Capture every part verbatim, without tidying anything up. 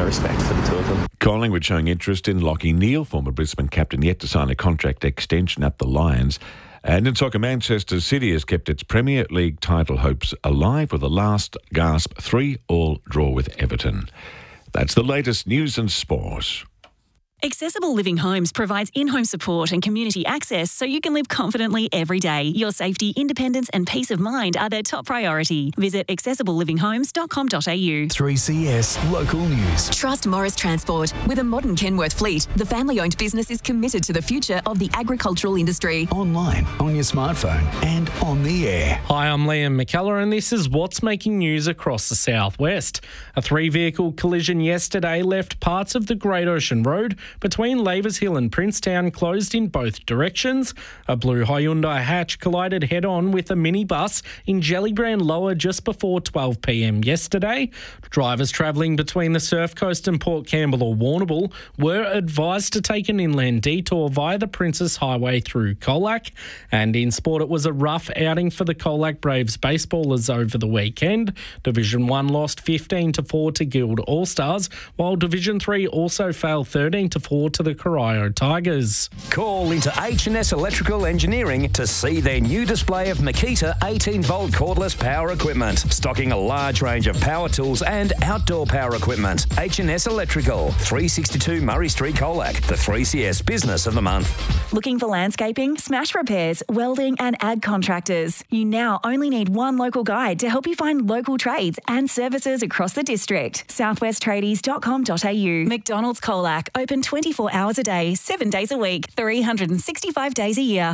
of respect for the two of them. Collingwood showing interest in Lachie Neale, former Brisbane captain, yet to sign a contract extension at the Lions. And in soccer, Manchester City has kept its Premier League title hopes alive with a last gasp three-all draw with Everton. That's the latest news and sport. Accessible Living Homes provides in-home support and community access so you can live confidently every day. Your safety, independence and peace of mind are their top priority. Visit accessible living homes dot com dot a u. three C S Local News. Trust Morris Transport. With a modern Kenworth fleet, the family-owned business is committed to the future of the agricultural industry. Online, on your smartphone and on the air. Hi, I'm Liam McKellar and this is what's making news across the southwest. A three-vehicle collision yesterday left parts of the Great Ocean Road between Lavers Hill and Princetown closed in both directions. A blue Hyundai hatch collided head-on with a minibus in Jellybrand Lower just before twelve p m yesterday. Drivers travelling between the Surf Coast and Port Campbell or Warrnambool were advised to take an inland detour via the Princess Highway through Colac. And in sport, it was a rough outing for the Colac Braves baseballers over the weekend. Division one lost fifteen to four to Guild All-Stars, while Division three also failed thirteen to four to the Corio Tigers. Call into H and S Electrical Engineering to see their new display of Makita eighteen volt cordless power equipment, stocking a large range of power tools and outdoor power equipment. H and S Electrical, three sixty-two Murray Street, Colac, the three C S Business of the Month. Looking for landscaping, smash repairs, welding and ag contractors? You now only need one local guide to help you find local trades and services across the district. southwest tradies dot com dot a u. McDonald's Colac, open twenty-four hours a day, seven days a week, three hundred sixty-five days a year.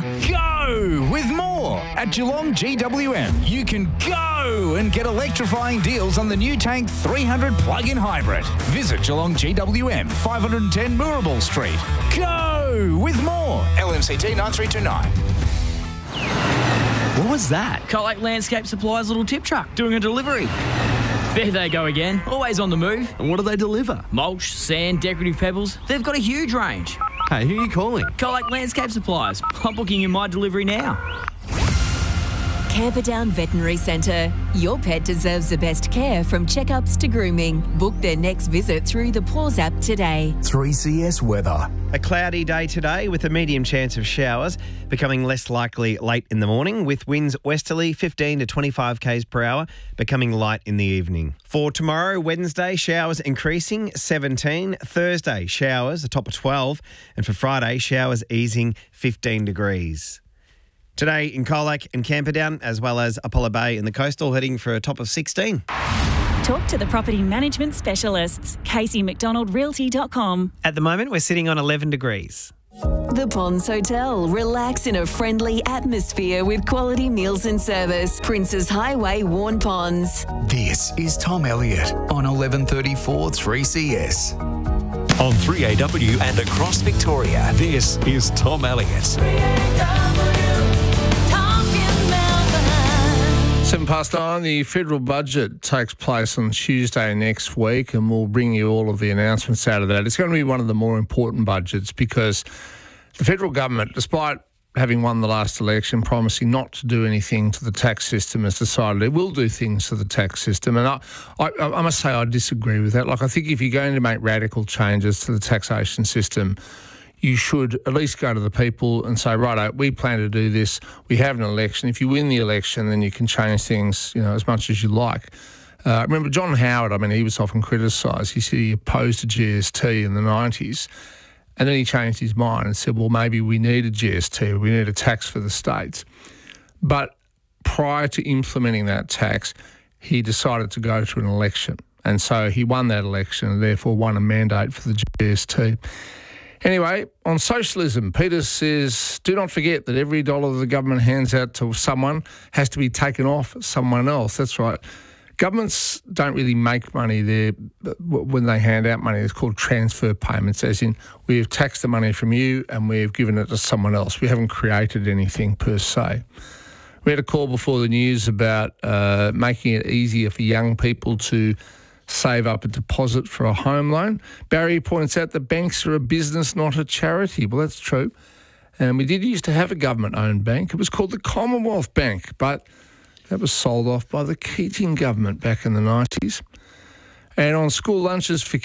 Go with more at Geelong G W M. You can go and get electrifying deals on the new Tank three hundred plug-in hybrid. Visit Geelong G W M, five ten Moorabool Street. Go with more. L M C T nine three two nine. What was that? Colac Landscape Supplies' little tip truck doing a delivery. There they go again, always on the move. And what do they deliver? Mulch, sand, decorative pebbles. They've got a huge range. Hey, who are you calling? Colac Landscape Supplies. I'm booking in my delivery now. Camperdown Veterinary Centre. Your pet deserves the best care, from checkups to grooming. Book their next visit through the Paws app today. three C S Weather. A cloudy day today with a medium chance of showers, becoming less likely late in the morning, with winds westerly fifteen to twenty-five k's per hour, becoming light in the evening. For tomorrow, Wednesday, showers increasing, seventeen. Thursday, showers, a top of twelve. And for Friday, showers easing, fifteen degrees. Today in Colac and Camperdown, as well as Apollo Bay in the coastal, heading for a top of sixteen. Talk to the property management specialists. Casey Mcdonald Realty dot com. At the moment, we're sitting on eleven degrees. The Ponds Hotel. Relax in a friendly atmosphere with quality meals and service. Princes Highway, Warn Ponds. This is Tom Elliott on eleven thirty-four three C S. On three A W and across Victoria, this is Tom Elliott. Seven past nine, the federal budget takes place on Tuesday next week, and we'll bring you all of the announcements out of that. It's going to be one of the more important budgets because the federal government, despite having won the last election, promising not to do anything to the tax system, has decided it will do things to the tax system. And I, I, I must say I disagree with that. Like, I think if you're going to make radical changes to the taxation system, you should at least go to the people and say, right, we plan to do this. We have an election. If you win the election, then you can change things, you know, as much as you like. Uh, remember, John Howard, I mean, he was often criticised. He said he opposed a G S T in the nineties. And then he changed his mind and said, well, maybe we need a G S T, we need a tax for the states. But prior to implementing that tax, he decided to go to an election. And so he won that election and therefore won a mandate for the G S T. Anyway, on socialism, Peter says, do not forget that every dollar the government hands out to someone has to be taken off someone else. That's right. Governments don't really make money there when they hand out money. It's called transfer payments, as in we have taxed the money from you and we have given it to someone else. We haven't created anything per se. We had a call before the news about uh, making it easier for young people to save up a deposit for a home loan. Barry points out that banks are a business, not a charity. Well, that's true. And we did used to have a government-owned bank. It was called the Commonwealth Bank, but that was sold off by the Keating government back in the nineties. And on school lunches for